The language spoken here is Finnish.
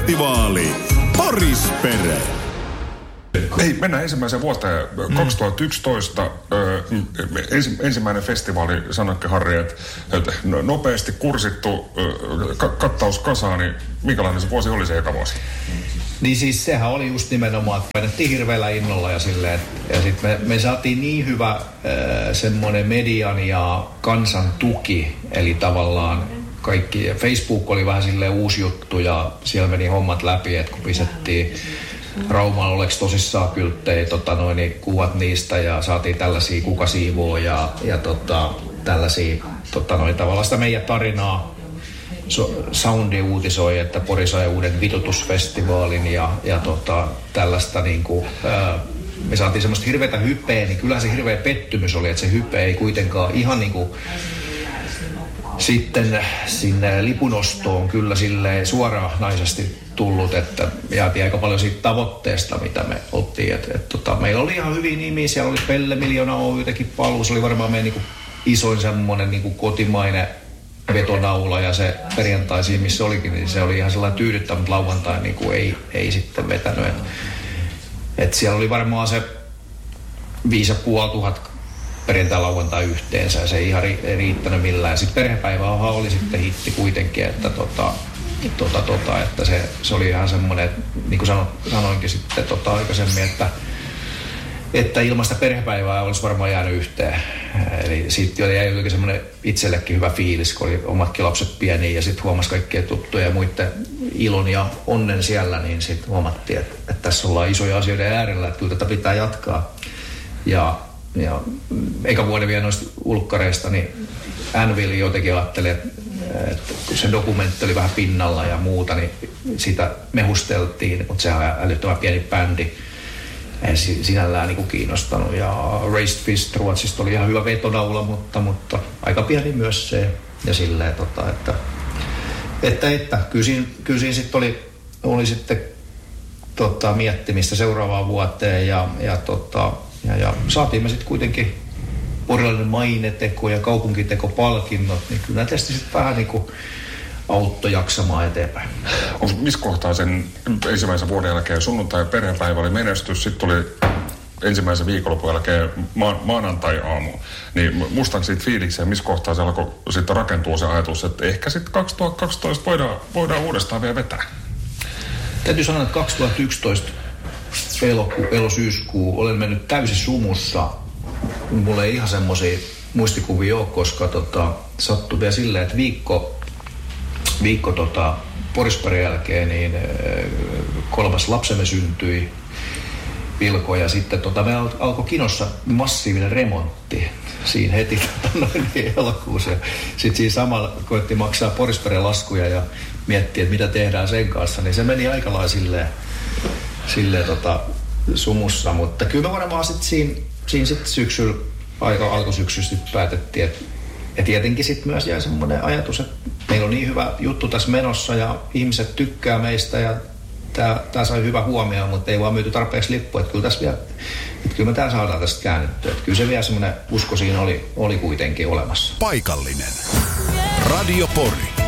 festivaali Porispere. Hei, mennään ensimmäiseen vuoteen. 2011 ensimmäinen festivaali, sanoitte Harri, että nopeasti kursittu kattaus kasaan, niin minkälainen se vuosi oli se eka vuosi? Niin siis sehän oli just nimenomaan, että painettiin hirveällä innolla ja silleen, ja sitten me saatiin niin hyvä semmoinen median ja kansan tuki, eli tavallaan kaikki, Facebook oli vähän silleen uusi juttu ja siellä meni hommat läpi, että kun pisettiin Raumalla oleks tosissaan kylttejä, niin kuvat niistä ja saatiin tällaisia kuka siivoo ja tällaisia tavallaan sitä meidän tarinaa. Soundi uutisoi, että Pori sai uuden vitutusfestivaalin ja tällaista niinku, me saatiin semmoista hirveätä hypeä, niin kyllähän se hirveä pettymys oli, että se hype ei kuitenkaan ihan niinku sitten sinne lipunostoon kyllä silleen suoranaisesti tullut, että jäätiin aika paljon siitä tavoitteesta, mitä me oltiin. Meillä oli ihan hyviä nimiä, siellä oli Pelle Miljoona Oy:täkin paluu, se oli varmaan meidän niinku isoin semmoinen niinku kotimainen vetonaula ja se perjantaisiin, missä olikin, niin se oli ihan sellainen tyydyttävä, mutta lauantain niinku ei sitten vetänyt. Et siellä oli varmaan se 5,500 perjantai-lauantai yhteensä ja se ei ihan riittänyt millään. Sitten perhepäivähän oli sitten hitti kuitenkin, että että se oli ihan semmoinen, niin kuin sanoinkin sitten aikaisemmin, että ilman sitä perhepäivää olisi varmaan jäänyt yhteen. Eli siitä jäi jotenkin semmoinen itsellekin hyvä fiilis, kun oli omatkin lapset pieniä ja sitten huomasi kaikkia tuttuja ja muiden ilon ja onnen siellä, niin sitten huomattiin, että tässä ollaan isoja asioiden äärellä, että kyllä tätä pitää jatkaa. Ja eikä vuoden vielä noista ulkkareista, niin Anvil jotenkin ajatteli, että kun se dokumentti oli vähän pinnalla ja muuta, niin sitä mehusteltiin, mutta sehän on älyttömän pieni bändi. Ei sinällään niin kuin kiinnostanut. Ja Raised Fist Ruotsista oli ihan hyvä vetonaula, mutta aika pieni myös se. Ja silleen, että kyllä siinä sitten oli sitten miettimistä seuraavaan vuoteen ja saatiin me sitten kuitenkin porilainen maineteko ja kaupunkiteko-palkinnot, niin kyllä nämä tietysti sitten vähän niin kuin auttoi jaksamaan eteenpäin. Missä kohtaa sen ensimmäisen vuoden jälkeen sunnuntai- ja perhepäivä oli menestys, sitten tuli ensimmäisen viikonlopun jälkeen maanantai-aamu, niin muistan siitä fiiliksiä, missä kohtaa se alkoi sitten rakentua se ajatus, että ehkä sitten 2012 voidaan uudestaan vielä vetää. Täytyy sanoa, että 2011 elosyyskuu olen mennyt täysin sumussa. Mulla ei ihan semmoisia muistikuvia ole, koska sattui vielä silleen, että viikko Porisparin jälkeen niin 3. lapsemme syntyi, Vilko, ja sitten me alkoi Kinossa massiivinen remontti siinä heti elokuussa. Sitten siinä samalla koettiin maksaa Porisparin laskuja ja miettiä, että mitä tehdään sen kanssa, niin se meni aika lailla silleen sumussa, mutta kyllä me varmaan sitten siinä sitten syksyllä, alkusyksystä päätettiin, että tietenkin sitten myös jäi semmoinen ajatus, että meillä on niin hyvä juttu tässä menossa ja ihmiset tykkää meistä ja tämä sai hyvä huomioon, mutta ei vaan myyty tarpeeksi lippua, että kyllä tässä vielä, että kyllä me tää saadaan tästä käännettyä. Että kyllä se vielä semmoinen usko siinä oli kuitenkin olemassa. Paikallinen. Radio Pori.